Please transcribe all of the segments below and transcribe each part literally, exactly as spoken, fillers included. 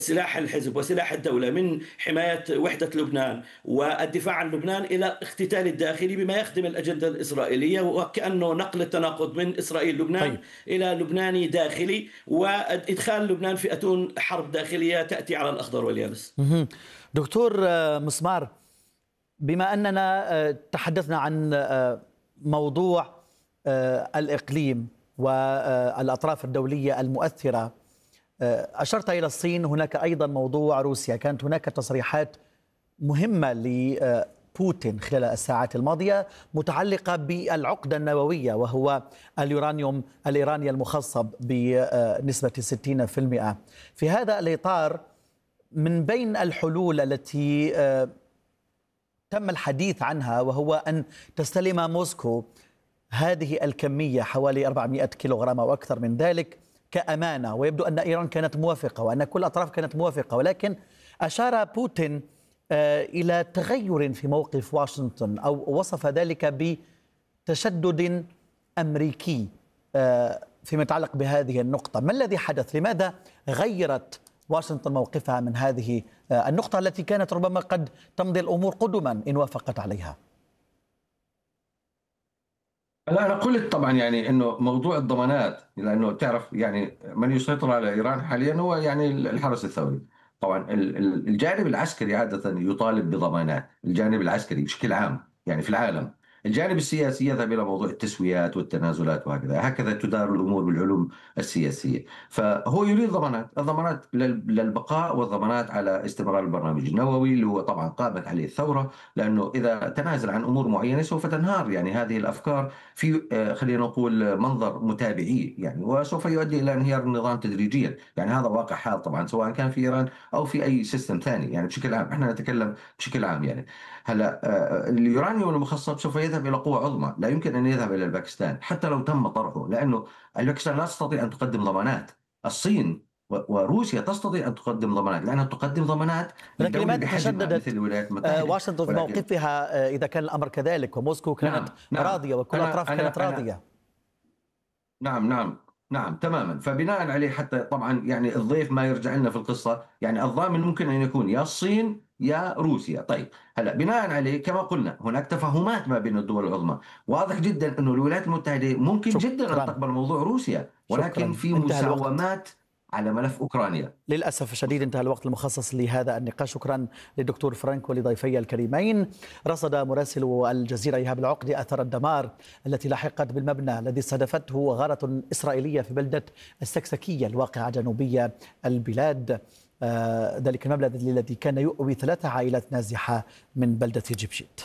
سلاح الحزب وسلاح الدولة من حماية وحدة لبنان والدفاع عن لبنان إلى الاقتتال الداخلي بما يخدم الأجندة الإسرائيلية، وكأنه نقل التناقض من إسرائيل لبنان طيب. إلى لبناني داخلي، وإدخال لبنان في أتون حرب داخلية تأتي على الأخضر واليابس. دكتور مسمار، بما أننا تحدثنا عن موضوع الإقليم والأطراف الدولية المؤثرة، أشرت إلى الصين، هناك أيضا موضوع روسيا. كانت هناك تصريحات مهمة لبوتين خلال الساعات الماضية متعلقة بالعقدة النووية، وهو اليورانيوم الإيراني المخصب بنسبة ستين بالمئة. في هذا الإطار، من بين الحلول التي تم الحديث عنها وهو أن تستلم موسكو هذه الكمية حوالي أربعمئة كيلوغرام أو أكثر من ذلك كأمانة، ويبدو أن إيران كانت موافقة وأن كل الأطراف كانت موافقة، ولكن أشار بوتين إلى تغير في موقف واشنطن، أو وصف ذلك بتشدد أمريكي فيما يتعلق بهذه النقطة. ما الذي حدث؟ لماذا غيرت واشنطن موقفها من هذه النقطة التي كانت ربما قد تمضي الأمور قدما إن وافقت عليها؟ لا، أنا قلت طبعا يعني إنه موضوع الضمانات، لأنه تعرف يعني من يسيطر على إيران حاليا هو يعني الحرس الثوري. طبعا الجانب العسكري عادة يطالب بضمانات، الجانب العسكري بشكل عام يعني في العالم. الجانب السياسي يذهب إلى موضوع التسويات والتنازلات وهكذا، هكذا تدار الأمور بالعلوم السياسية. فهو يريد ضمانات، الضمانات للبقاء والضمانات على استمرار البرنامج النووي اللي هو طبعا قامت عليه الثورة، لأنه إذا تنازل عن أمور معينة سوف تنهار يعني هذه الأفكار في خلينا نقول منظر متابعيه يعني، وسوف يؤدي إلى انهيار النظام تدريجيا. يعني هذا واقع حال طبعا سواء كان في إيران أو في أي سيستم ثاني يعني بشكل عام، احنا نتكلم بشكل عام يعني. هلا اليورانيوم المخصب سوف يذهب إلى قوة عظمى، لا يمكن أن يذهب إلى الباكستان حتى لو تم طرحه، لأنه الباكستان لا تستطيع أن تقدم ضمانات. الصين وروسيا تستطيع أن تقدم ضمانات لأنها تقدم ضمانات لكن لماذا تشددت مثل الولايات المتحدة واشنطن في موقفها إذا كان الأمر كذلك، وموسكو كانت نعم نعم راضية وكل الأطراف كانت أنا راضية؟ نعم نعم نعم تماما. فبناء عليه حتى طبعا يعني الضيف ما يرجع لنا في القصة، يعني الضامن ممكن أن يكون يا الصين يا روسيا. طيب هلا بناء عليه كما قلنا هناك تفاهمات ما بين الدول العظمى، واضح جدا أنه الولايات المتحدة ممكن شكرا. جدا أن تقبل موضوع روسيا، ولكن شكرا. في مساومات على ملف أوكرانيا. للأسف الشديد انتهى الوقت المخصص لهذا النقاش. شكرا للدكتور فرانك ولضيفي الكريمين. رصد مراسل الجزيرة إيهاب العقدي أثر الدمار التي لحقت بالمبنى الذي استهدفته غارة إسرائيلية في بلدة السكسكية الواقعة جنوبية البلاد، آه ذلك المبنى الذي كان يؤوي ثلاث عائلات نازحة من بلدة جبشيت.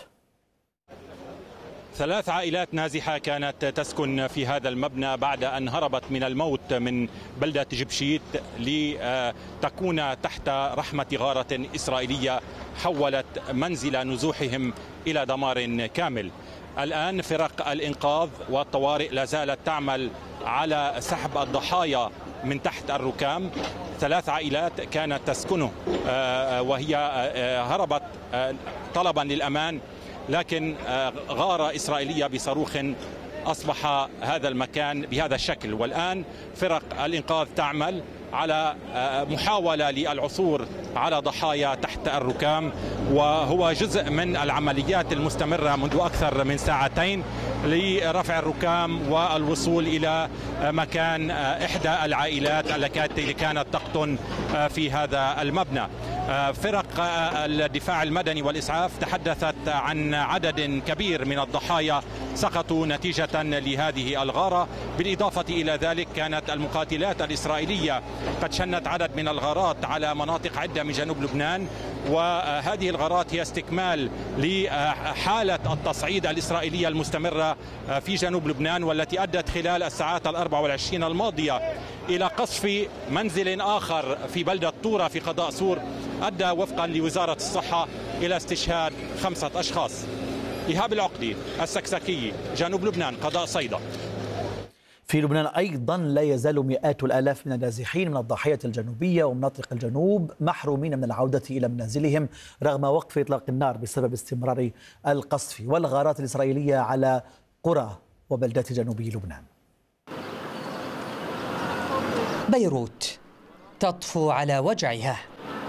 ثلاث عائلات نازحة كانت تسكن في هذا المبنى بعد أن هربت من الموت من بلدة جبشيت لتكون تحت رحمة غارة إسرائيلية حولت منزل نزوحهم إلى دمار كامل. الآن فرق الإنقاذ والطوارئ لا زالت تعمل على سحب الضحايا من تحت الركام. ثلاث عائلات كانت تسكنه وهي هربت طلبا للأمان، لكن غارة إسرائيلية بصاروخ أصبح هذا المكان بهذا الشكل. والآن فرق الإنقاذ تعمل على محاولة للعثور على ضحايا تحت الركام، وهو جزء من العمليات المستمرة منذ أكثر من ساعتين لرفع الركام والوصول إلى مكان إحدى العائلات التي كانت تقطن في هذا المبنى. فرق الدفاع المدني والإسعاف تحدثت عن عدد كبير من الضحايا سقطوا نتيجة لهذه الغارة. بالإضافة إلى ذلك كانت المقاتلات الإسرائيلية قد شنت عدد من الغارات على مناطق عدة من جنوب لبنان، وهذه الغارات هي استكمال لحالة التصعيد الإسرائيلية المستمرة في جنوب لبنان، والتي أدت خلال الساعات الأربع والعشرين الماضية إلى قصف منزل آخر في بلدة طورة في قضاء سور، أدى وفقا لوزارة الصحة إلى استشهاد خمسة أشخاص. إيهاب العقدي، السكسكي، جنوب لبنان، قضاء صيدا. في لبنان أيضا لا يزال مئات الآلاف من النازحين من الضاحية الجنوبية ومناطق الجنوب محرومين من العودة إلى منازلهم رغم وقف إطلاق النار بسبب استمرار القصف والغارات الإسرائيلية على قرى وبلدات جنوبي لبنان. بيروت تطفو على وجعها.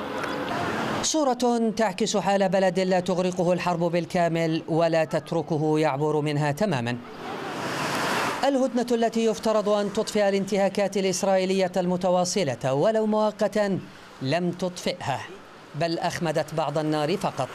صورة تعكس حال بلد لا تغرقه الحرب بالكامل ولا تتركه يعبر منها تماما. الهدنة التي يفترض أن تطفئ الانتهاكات الإسرائيلية المتواصلة ولو مؤقتا لم تطفئها، بل أخمدت بعض النار فقط،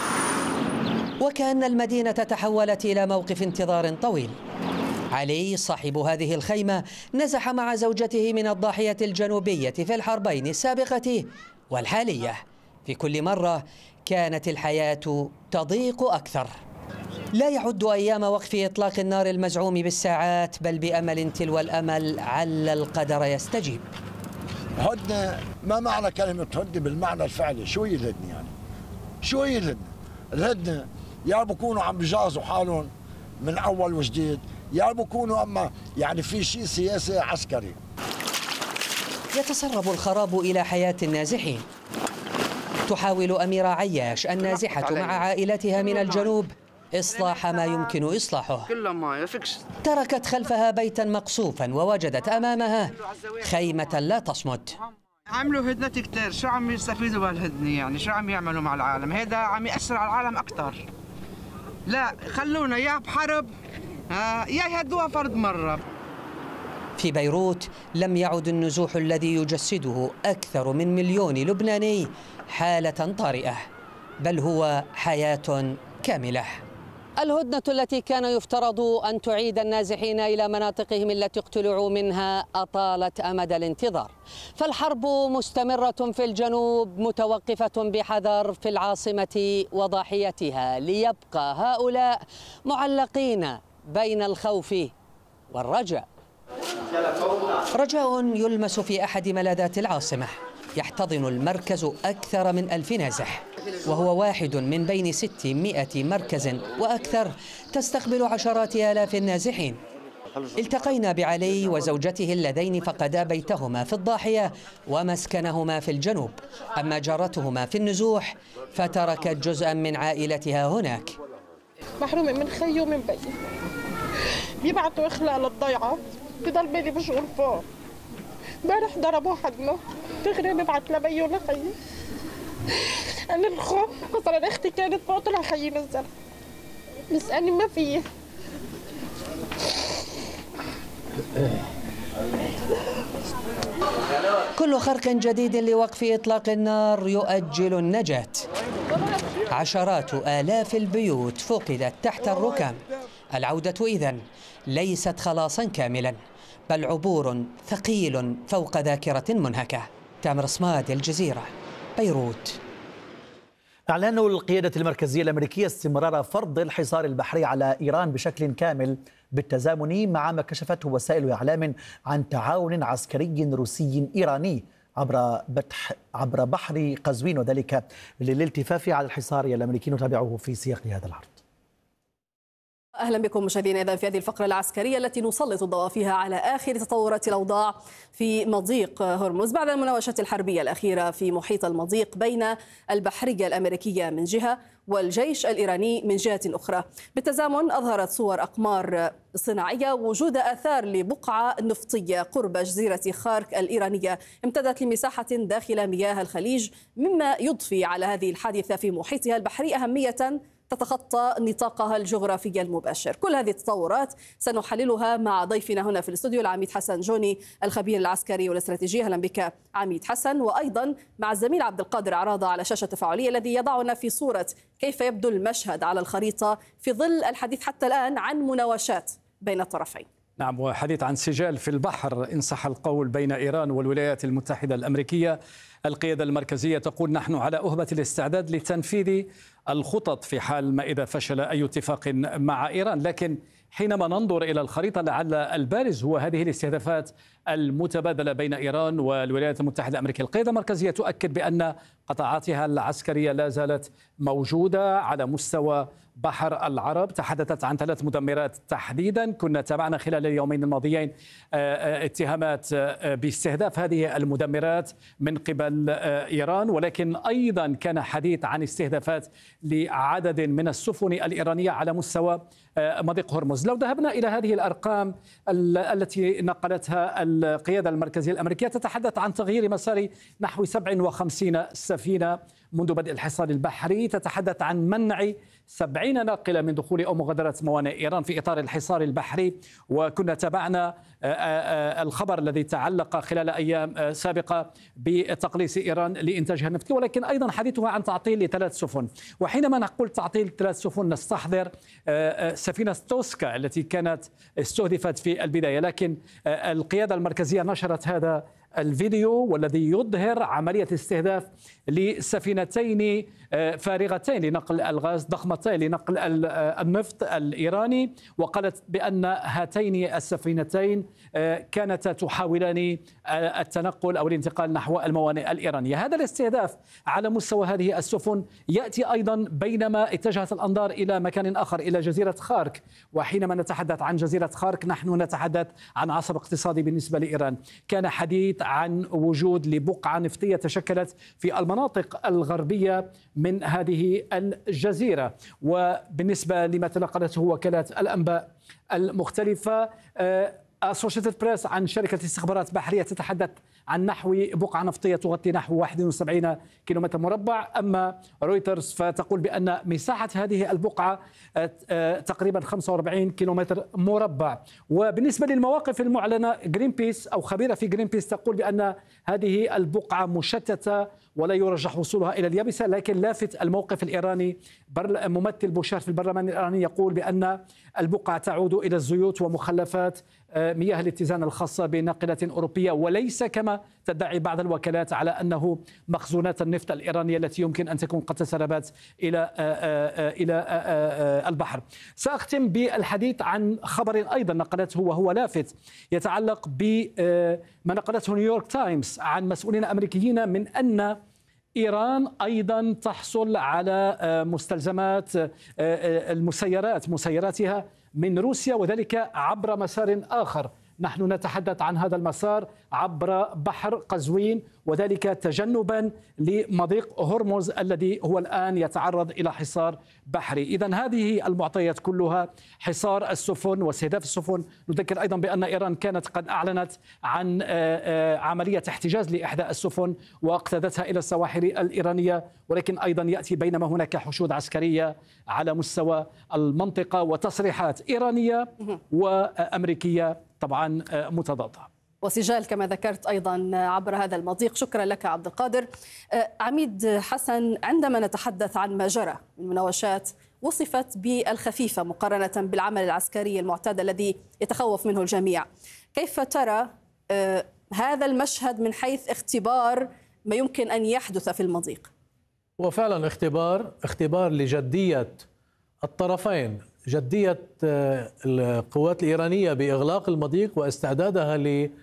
وكأن المدينة تحولت إلى موقف انتظار طويل. علي صاحب هذه الخيمة نزح مع زوجته من الضاحية الجنوبية في الحربين السابقة والحالية. في كل مرة كانت الحياة تضيق أكثر. لا يعد أيام وقف إطلاق النار المزعوم بالساعات، بل بأمل تلو الأمل عل القدر يستجيب. هدنة، ما معنى كلمة هدنة بالمعنى الفعلي؟ شو هي الهدنة يعني؟ شو هي الهدنة؟ الهدنة يا بكونوا عم بجازوا حالهم من أول وجديد، يا بكونوا أما يعني في شيء سياسي عسكري. يتسرب الخراب إلى حياة النازحين. تحاول أميرة عياش النازحة مع عائلتها من الجنوب إصلاح ما يمكن إصلاحه. تركت خلفها بيتا مقصوفا ووجدت أمامها خيمة لا تصمد. عملوا هدنة كتير، شو عم يستفيدوا بهالهدنة يعني؟ شو عم يعملوا مع العالم؟ هذا عم يأثر على العالم أكثر. لا خلونا يا بحرب يا يهدوها فرد مرة. في بيروت لم يعد النزوح الذي يجسده أكثر من مليون لبناني حالة طارئة، بل هو حياة كاملة. الهدنة التي كان يفترض أن تعيد النازحين إلى مناطقهم التي اقتلعوا منها أطالت أمد الانتظار، فالحرب مستمرة في الجنوب متوقفة بحذر في العاصمة وضاحيتها، ليبقى هؤلاء معلقين بين الخوف والرجاء. رجاء يلمس في أحد ملاذات العاصمة. يحتضن المركز أكثر من ألف نازح، وهو واحد من بين ستمائة مركز وأكثر تستقبل عشرات آلاف النازحين. التقينا بعلي وزوجته اللذين فقدا بيتهما في الضاحية ومسكنهما في الجنوب، أما جارتهما في النزوح فتركت جزءا من عائلتها هناك. محرومة من خي ومن بي، بيبعتوا إخلاء للضيعة، بضل بالي بشغل فوق. امبارح ضربوا حدنا، دغري ببعت لبي ولخيي. أنا الخوف مثلا أختي كانت فوق، طلع خيي نزل، بس أنا ما فيي. كل خرق جديد لوقف إطلاق النار يؤجل النجاة. عشرات آلاف البيوت فقدت تحت الركام. العودة إذن ليست خلاصا كاملا، بل عبور ثقيل فوق ذاكرة منهكة. تامر صماد، الجزيرة، بيروت. أعلن القيادة المركزية الأمريكية استمرار فرض الحصار البحري على إيران بشكل كامل بالتزامن مع ما كشفته وسائل إعلام عن تعاون عسكري روسي إيراني عبر بتح عبر بحر قزوين، وذلك للالتفاف على الحصار الأمريكي. نتابعه في سياق هذا العرض. أهلا بكم مشاهدينا إذا في هذه الفقرة العسكرية التي نسلط الضوء فيها على آخر تطورات الأوضاع في مضيق هرمز بعد المناوشات الحربية الأخيرة في محيط المضيق بين البحرية الأمريكية من جهة والجيش الإيراني من جهة أخرى. بالتزامن أظهرت صور أقمار صناعية وجود آثار لبقعة نفطية قرب جزيرة خارك الإيرانية امتدت لمساحة داخل مياه الخليج، مما يضفي على هذه الحادثة في محيطها البحري أهمية تتخطى نطاقها الجغرافي المباشر. كل هذه التطورات سنحللها مع ضيفنا هنا في الاستوديو العميد حسن جوني الخبير العسكري والاستراتيجي. اهلا بك عميد حسن. وايضا مع الزميل عبد القادر عراضة على شاشة تفاعلية الذي يضعنا في صورة كيف يبدو المشهد على الخريطة في ظل الحديث حتى الآن عن مناوشات بين الطرفين. نعم، وحديث عن سجال في البحر إن صح القول بين إيران والولايات المتحدة الأمريكية. القيادة المركزية تقول نحن على أهبة الاستعداد لتنفيذ الخطط في حال ما إذا فشل أي اتفاق مع إيران. لكن حينما ننظر إلى الخريطة لعل البارز هو هذه الاستهدافات المتبادلة بين إيران والولايات المتحدة الأمريكية. القيادة المركزية تؤكد بأن قطاعاتها العسكرية لا زالت موجودة على مستوى بحر العرب. تحدثت عن ثلاث مدمرات تحديدا. كنا تابعنا خلال اليومين الماضيين اتهامات باستهداف هذه المدمرات من قبل إيران، ولكن أيضا كان حديث عن استهدافات لعدد من السفن الإيرانية على مستوى مضيق هرمز. لو ذهبنا إلى هذه الأرقام التي نقلتها القيادة المركزية الأمريكية تتحدث عن تغيير مسار نحو سبع وخمسين سفينة منذ بدء الحصار البحري، تتحدث عن منع سبعين ناقلة من دخول أو مغادرة موانئ إيران في إطار الحصار البحري. وكنا تابعنا الخبر الذي تعلق خلال أيام سابقة بتقليص إيران لإنتاجها النفطي، ولكن أيضا حديثها عن تعطيل لثلاث سفن. وحينما نقول تعطيل ثلاث سفن نستحضر سفينة توسكا التي كانت استهدفت في البداية، لكن القيادة المركزية نشرت هذا الفيديو والذي يظهر عملية استهداف لسفينتين فارغتين لنقل الغاز ضخمتين لنقل النفط الإيراني، وقالت بأن هاتين السفينتين كانتا تحاولان التنقل أو الانتقال نحو الموانئ الإيرانية. هذا الاستهداف على مستوى هذه السفن يأتي أيضا بينما اتجهت الأنظار إلى مكان آخر، إلى جزيرة خارك. وحينما نتحدث عن جزيرة خارك نحن نتحدث عن عصب اقتصادي بالنسبة لإيران. كان حديث عن وجود لبقعة نفطية تشكلت في المناطق الغربية من هذه الجزيرة. وبالنسبة لما تنقلته وكالات الأنباء المختلفة، أسوشيتد بريس عن شركة استخبارات بحرية تتحدث عن نحو بقعة نفطية تغطي نحو واحد وسبعين كيلومتر مربع، أما رويترز فتقول بأن مساحة هذه البقعة تقريبا خمسة وأربعين كيلومتر مربع. وبالنسبة للمواقف المعلنة، جرين بيس أو خبيرة في جرين بيس تقول بأن هذه البقعة مشتتة ولا يرجح وصولها إلى اليابسة، لكن لافت الموقف الإيراني. ممثل بوشار في البرلمان الإيراني يقول بأن البقعة تعود إلى الزيوت ومخلفات مياه الاتزان الخاصة بناقلة أوروبية، وليس كما تدعي بعض الوكالات على أنه مخزونات النفط الإيرانية التي يمكن أن تكون قد تسربت إلى إلى البحر. سأختم بالحديث عن خبر أيضا نقلته وهو لافت يتعلق بما نقلته نيويورك تايمز عن مسؤولين أمريكيين من أن إيران أيضا تحصل على مستلزمات المسيرات مسيراتها من روسيا، وذلك عبر مسار آخر. نحن نتحدث عن هذا المسار عبر بحر قزوين، وذلك تجنبا لمضيق هرمز الذي هو الآن يتعرض إلى حصار بحري. إذن هذه المعطيات كلها، حصار السفن واستهداف السفن. نذكر أيضا بأن إيران كانت قد أعلنت عن عملية احتجاز لإحدى السفن واقتادتها إلى السواحل الإيرانية، ولكن أيضا يأتي بينما هناك حشود عسكرية على مستوى المنطقة وتصريحات إيرانية وأمريكية طبعا متضادة، وسجال كما ذكرت أيضا عبر هذا المضيق. شكرا لك عبد القادر. عميد حسن، عندما نتحدث عن ما جرى من مناوشات وصفت بالخفيفة مقارنة بالعمل العسكري المعتاد الذي يتخوف منه الجميع، كيف ترى هذا المشهد من حيث اختبار ما يمكن أن يحدث في المضيق؟ وفعلا اختبار اختبار لجدية الطرفين، جدية القوات الإيرانية بإغلاق المضيق واستعدادها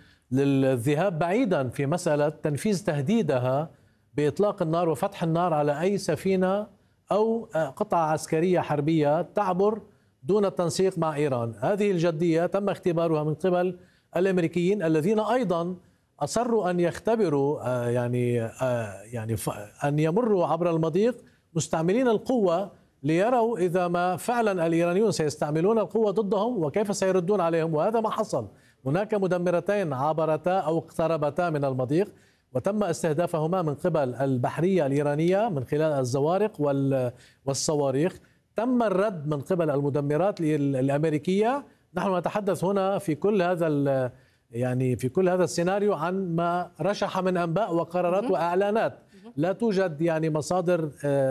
للذهاب بعيدا في مسألة تنفيذ تهديدها بإطلاق النار وفتح النار على أي سفينة أو قطعة عسكرية حربية تعبر دون التنسيق مع إيران. هذه الجدية تم اختبارها من قبل الأمريكيين الذين أيضا أصروا أن يختبروا يعني يعني أن يمروا عبر المضيق مستعملين القوة ليروا إذا ما فعلا الإيرانيون سيستعملون القوة ضدهم وكيف سيردون عليهم، وهذا ما حصل. هناك مدمرتين عبرتا أو اقتربتا من المضيق وتم استهدافهما من قبل البحرية الإيرانية من خلال الزوارق والصواريخ. تم الرد من قبل المدمرات الأمريكية. نحن نتحدث هنا في كل هذا يعني في كل هذا السيناريو عن ما رشح من أنباء وقرارات وإعلانات، لا توجد يعني مصادر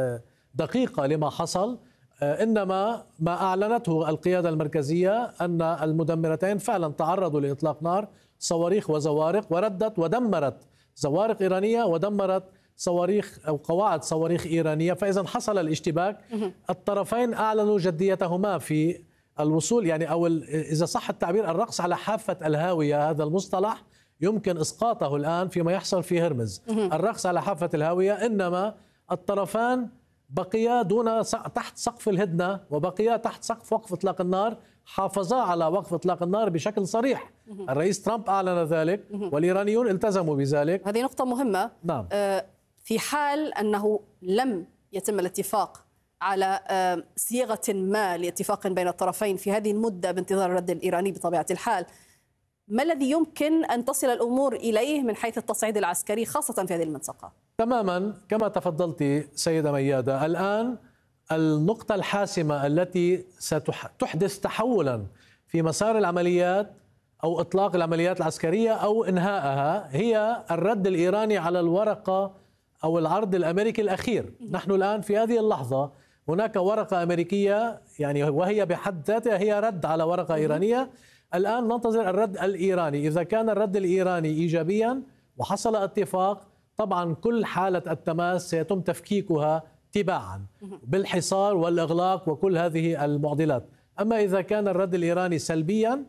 دقيقة لما حصل، إنما ما أعلنته القيادة المركزية أن المدمرتين فعلا تعرضوا لإطلاق نار صواريخ وزوارق، وردت ودمرت زوارق إيرانية ودمرت صواريخ أو قواعد صواريخ إيرانية. فإذا حصل الاشتباك، الطرفين أعلنوا جديتهما في الوصول يعني أو إذا صح التعبير الرقص على حافة الهاوية. هذا المصطلح يمكن إسقاطه الآن فيما يحصل في هرمز، الرقص على حافة الهاوية. إنما الطرفان بقيا دون تحت سقف الهدنة وبقيا تحت سقف وقف إطلاق النار، حافظا على وقف إطلاق النار بشكل صريح. الرئيس ترامب أعلن ذلك والإيرانيون التزموا بذلك. هذه نقطة مهمة. نعم. في حال أنه لم يتم الاتفاق على صيغة ما لاتفاق بين الطرفين في هذه المدة بانتظار الرد الإيراني بطبيعة الحال، ما الذي يمكن أن تصل الأمور إليه من حيث التصعيد العسكري خاصة في هذه المنطقة؟ تماما كما تفضلت سيدة ميادة، الآن النقطة الحاسمة التي ستحدث تحولا في مسار العمليات أو إطلاق العمليات العسكرية أو إنهائها هي الرد الإيراني على الورقة أو العرض الأمريكي الأخير. نحن الآن في هذه اللحظة هناك ورقة أمريكية يعني وهي بحد ذاتها هي رد على ورقة إيرانية. الآن ننتظر الرد الإيراني، إذا كان الرد الإيراني إيجابيا وحصل اتفاق طبعا كل حالة التماس سيتم تفكيكها تباعا بالحصار والإغلاق وكل هذه المعضلات. أما إذا كان الرد الإيراني سلبيا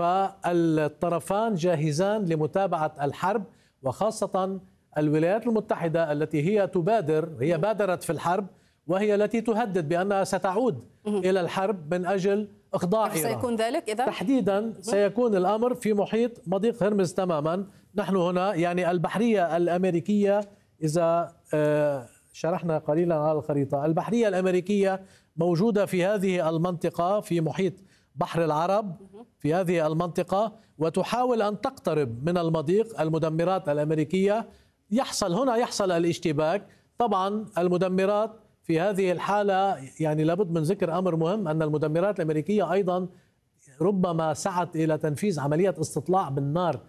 فالطرفان جاهزان لمتابعة الحرب، وخاصة الولايات المتحدة التي هي تبادر، هي بادرت في الحرب وهي التي تهدد بأنها ستعود إلى الحرب من أجل إخضاع إيران. سيكون ذلك إذا؟ تحديدا سيكون الأمر في محيط مضيق هرمز تماما. نحن هنا يعني البحرية الأمريكية إذا شرحنا قليلا على الخريطة، البحرية الأمريكية موجودة في هذه المنطقة في محيط بحر العرب في هذه المنطقة، وتحاول أن تقترب من المضيق. المدمرات الأمريكية يحصل هنا يحصل الاشتباك. طبعا المدمرات في هذه الحالة يعني لابد من ذكر أمر مهم، أن المدمرات الأمريكية أيضا ربما سعت إلى تنفيذ عملية استطلاع بالنار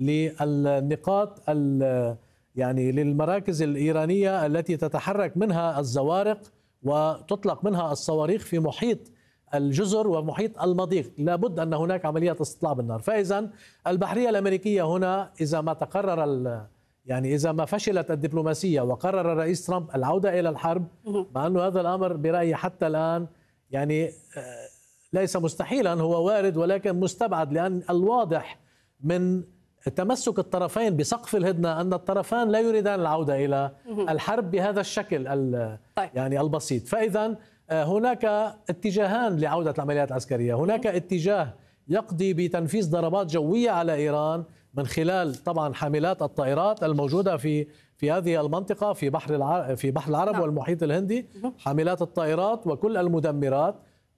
للنقاط يعني للمراكز الإيرانية التي تتحرك منها الزوارق وتطلق منها الصواريخ في محيط الجزر ومحيط المضيق. لابد أن هناك عملية استطلاع بالنار. فإذا البحرية الأمريكية هنا إذا ما تقرر يعني إذا ما فشلت الدبلوماسية وقرر الرئيس ترامب العودة إلى الحرب، مع أنه هذا الأمر برأيي حتى الآن يعني ليس مستحيلا، هو وارد ولكن مستبعد، لأن الواضح من تمسك الطرفين بسقف الهدنة أن الطرفان لا يريدان العودة إلى الحرب بهذا الشكل يعني البسيط. فإذا هناك اتجاهان لعودة العمليات العسكرية. هناك اتجاه يقضي بتنفيذ ضربات جوية على إيران من خلال طبعا حاملات الطائرات الموجودة في في هذه المنطقة في بحر العرب في بحر العرب والمحيط الهندي. حاملات الطائرات وكل المدمرات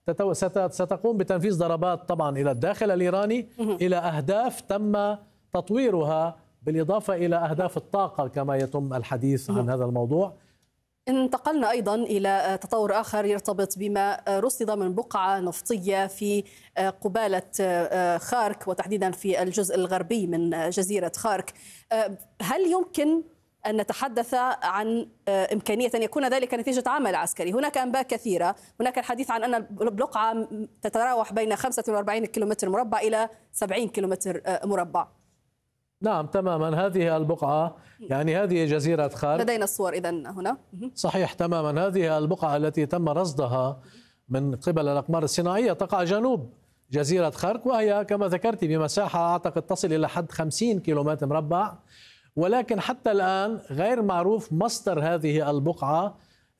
ستقوم بتنفيذ ضربات طبعا إلى الداخل الإيراني إلى أهداف تم تطويرها، بالإضافة إلى أهداف الطاقة كما يتم الحديث عن هذا الموضوع. انتقلنا أيضا إلى تطور آخر يرتبط بما رصد من بقعة نفطية في قبالة خارك وتحديدا في الجزء الغربي من جزيرة خارك. هل يمكن أن نتحدث عن إمكانية أن يكون ذلك نتيجة عمل عسكري؟ هناك أنباء كثيرة، هناك الحديث عن أن البقعة تتراوح بين خمسة وأربعين كيلومتر مربع إلى سبعين كيلومتر مربع. نعم تماما، هذه البقعة يعني هذه جزيرة خارك، لدينا الصور إذن هنا. صحيح تماما، هذه البقعة التي تم رصدها من قبل الأقمار الصناعية تقع جنوب جزيرة خارك، وهي كما ذكرت بمساحة أعتقد تصل إلى حد خمسين كيلومتر مربع، ولكن حتى الآن غير معروف مصدر هذه البقعة.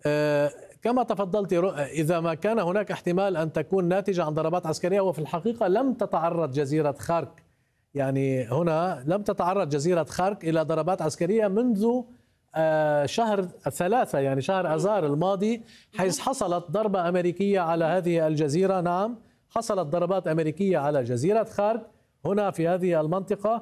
كما تفضلت، إذا ما كان هناك احتمال أن تكون ناتجة عن ضربات عسكرية، وفي الحقيقة لم تتعرض جزيرة خارك يعني هنا لم تتعرض جزيرة خارك إلى ضربات عسكرية منذ شهر ثلاثة يعني شهر أذار الماضي، حيث حصلت ضربة أمريكية على هذه الجزيرة. نعم حصلت ضربات أمريكية على جزيرة خارك هنا في هذه المنطقة،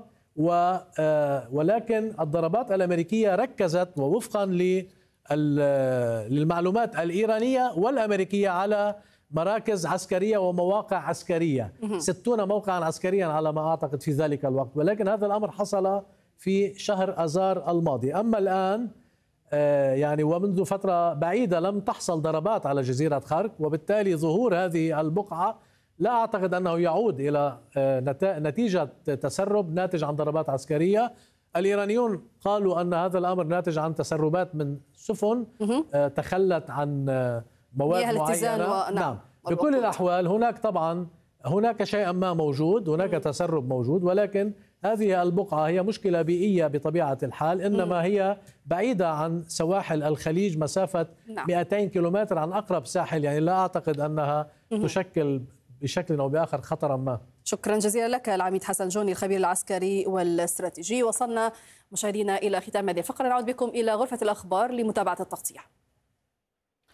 ولكن الضربات الأمريكية ركزت ووفقا للمعلومات الإيرانية والأمريكية على مراكز عسكرية ومواقع عسكرية، ستون موقعا عسكريا على ما أعتقد في ذلك الوقت، ولكن هذا الأمر حصل في شهر أذار الماضي. أما الآن يعني ومنذ فترة بعيدة لم تحصل ضربات على جزيرة خارك، وبالتالي ظهور هذه البقعة لا أعتقد أنه يعود إلى نتيجة تسرب ناتج عن ضربات عسكرية. الإيرانيون قالوا أن هذا الأمر ناتج عن تسربات من سفن تخلت عن مواد معينة. و... نعم بكل الأحوال هناك طبعا هناك شيء ما موجود، هناك تسرب موجود، ولكن هذه البقعة هي مشكلة بيئية بطبيعة الحال، إنما هي بعيدة عن سواحل الخليج مسافة مئتين كيلومتر عن أقرب ساحل، يعني لا أعتقد أنها تشكل بشكل أو بآخر خطرا ما. شكرا جزيلا لك العميد حسن جوني الخبير العسكري والاستراتيجي. وصلنا مشاهدينا إلى ختام هذه الفقرة، نعود بكم إلى غرفة الأخبار لمتابعة التغطية.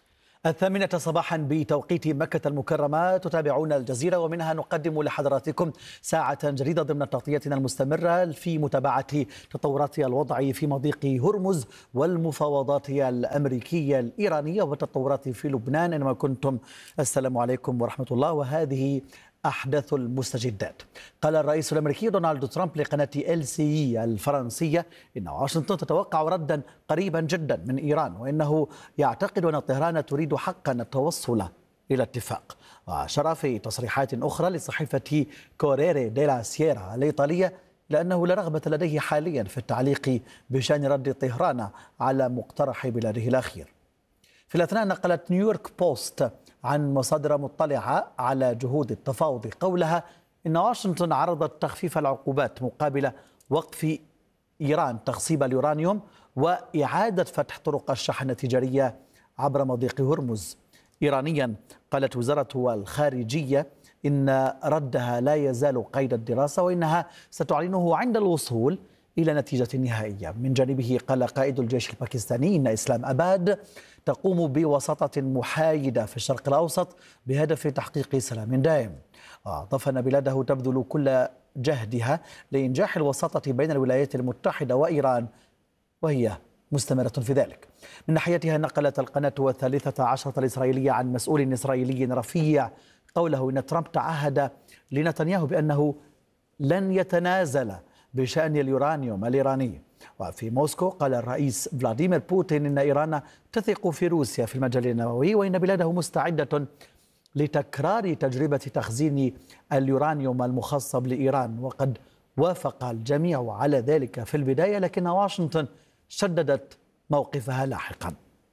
الثامنة صباحا بتوقيت مكة المكرمة تتابعون الجزيرة، ومنها نقدم لحضراتكم ساعة جديدة ضمن تغطيتنا المستمرة في متابعة تطورات الوضع في مضيق هرمز والمفاوضات الأمريكية الإيرانية والتطورات في لبنان. أينما كنتم السلام عليكم ورحمة الله، وهذه أحدث المستجدات. قال الرئيس الأمريكي دونالد ترامب لقناة إل سي إي الفرنسية إن واشنطن تتوقع ردا قريبا جدا من إيران، وإنه يعتقد أن طهران تريد حقا التوصل إلى اتفاق. وأشار في تصريحات أخرى لصحيفة كوريري ديلا سييرا الإيطالية لأنه لا رغبة لديه حاليا في التعليق بشأن رد طهران على مقترح بلاده الأخير. في الأثناء نقلت نيويورك بوست عن مصادر مطلعة على جهود التفاوض قولها إن واشنطن عرضت تخفيف العقوبات مقابل وقف إيران تخصيب اليورانيوم وإعادة فتح طرق الشحن التجارية عبر مضيق هرمز. إيرانيا قالت وزارة الخارجية إن ردها لا يزال قيد الدراسة، وإنها ستعلنه عند الوصول إلى نتيجة نهائية. من جانبه قال قائد الجيش الباكستاني إن إسلام أباد تقوم بوساطة محايدة في الشرق الأوسط بهدف تحقيق سلام دائم. وأضاف أن بلاده تبذل كل جهدها لإنجاح الوساطة بين الولايات المتحدة وإيران، وهي مستمرة في ذلك. من ناحيتها نقلت القناة الثالثة عشرة الإسرائيلية عن مسؤول إسرائيلي رفيع قوله إن ترامب تعهد لنتنياهو بأنه لن يتنازل بشأن اليورانيوم الإيراني. وفي موسكو قال الرئيس فلاديمير بوتين إن إيران تثق في روسيا في المجال النووي، وإن بلاده مستعدة لتكرار تجربة تخزين اليورانيوم المخصب لإيران، وقد وافق الجميع على ذلك في البداية، لكن واشنطن شددت موقفها لاحقا.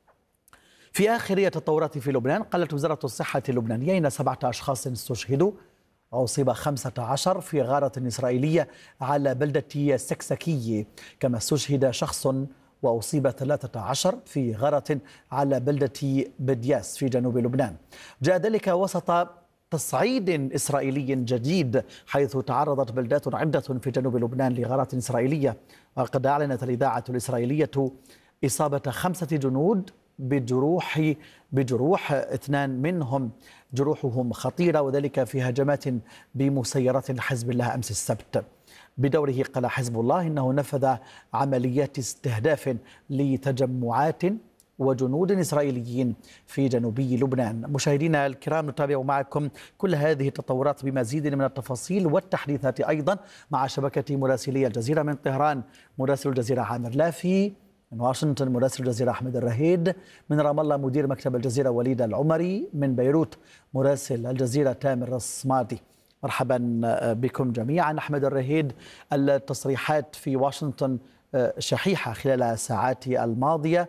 في آخر التطورات في لبنان قالت وزارة الصحة اللبنانية إن سبعة أشخاص استشهدوا وأصيب خمسة عشر في غارة إسرائيلية على بلدة سكسكية، كما استشهد شخص وأصيب ثلاثة عشر في غارة على بلدة بدياس في جنوب لبنان. جاء ذلك وسط تصعيد إسرائيلي جديد، حيث تعرضت بلدات عدة في جنوب لبنان لغارات إسرائيلية. وقد أعلنت الإذاعة الإسرائيلية إصابة خمسة جنود بجروح بجروح اثنان منهم جروحهم خطيرة، وذلك في هجمات بمسيرات حزب الله أمس السبت. بدوره قال حزب الله إنه نفذ عمليات استهداف لتجمعات وجنود إسرائيليين في جنوبي لبنان. مشاهدينا الكرام، نتابع معكم كل هذه التطورات بمزيد من التفاصيل والتحديثات أيضا مع شبكة مراسلي الجزيرة. من طهران مراسل الجزيرة عامر لافي، من واشنطن مراسل الجزيرة أحمد الرهيد، من رام الله مدير مكتب الجزيرة وليد العمري، من بيروت مراسل الجزيرة تامر الصمادي. مرحبا بكم جميعا. أحمد الرهيد، التصريحات في واشنطن شحيحة خلال الساعات الماضية،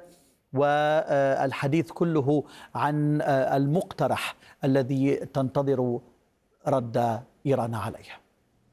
والحديث كله عن المقترح الذي تنتظر رد إيران عليه.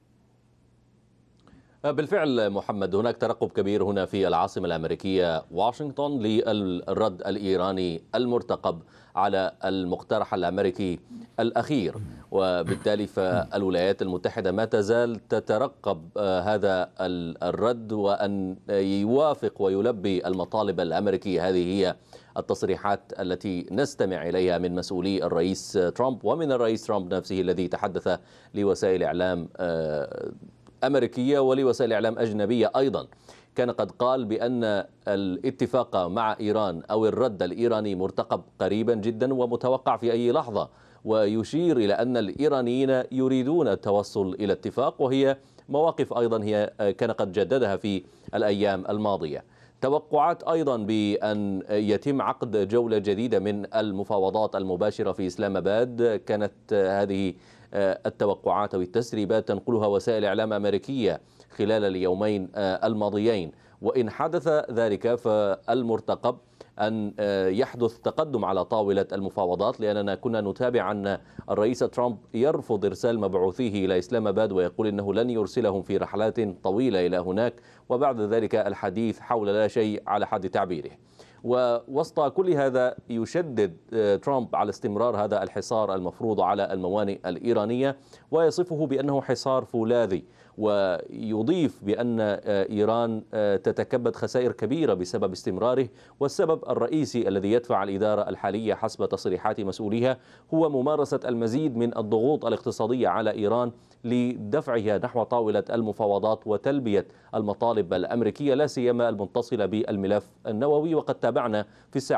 بالفعل محمد، هناك ترقب كبير هنا في العاصمة الأمريكية واشنطن للرد الإيراني المرتقب على المقترح الأمريكي الأخير، وبالتالي فالولايات المتحدة ما تزال تترقب هذا الرد وأن يوافق ويلبي المطالب الأمريكية. هذه هي التصريحات التي نستمع إليها من مسؤولي الرئيس ترامب ومن الرئيس ترامب نفسه الذي تحدث لوسائل إعلام أمريكية ولوسائل إعلام أجنبية أيضا. كان قد قال بأن الاتفاق مع إيران أو الرد الإيراني مرتقب قريبا جدا ومتوقع في أي لحظة، ويشير إلى أن الإيرانيين يريدون التوصل إلى اتفاق، وهي مواقف أيضا هي كان قد جددها في الأيام الماضية. توقعات أيضا بأن يتم عقد جولة جديدة من المفاوضات المباشرة في إسلام أباد. كانت هذه التوقعات أو التسريبات تنقلها وسائل إعلام أمريكية خلال اليومين الماضيين، وإن حدث ذلك فالمرتقب أن يحدث تقدم على طاولة المفاوضات، لأننا كنا نتابع أن الرئيس ترامب يرفض إرسال مبعوثيه إلى إسلام أباد ويقول إنه لن يرسلهم في رحلات طويلة إلى هناك، وبعد ذلك الحديث حول لا شيء على حد تعبيره. ووسط كل هذا يشدد ترامب على استمرار هذا الحصار المفروض على الموانئ الإيرانية، ويصفه بأنه حصار فولاذي، ويضيف بأن إيران تتكبد خسائر كبيرة بسبب استمراره، والسبب الرئيسي الذي يدفع الإدارة الحالية حسب تصريحات مسؤوليها هو ممارسة المزيد من الضغوط الاقتصادية على إيران لدفعها نحو طاولة المفاوضات وتلبية المطالب الأمريكية لا سيما المتصلة بالملف النووي. وقد تابعنا في الساعة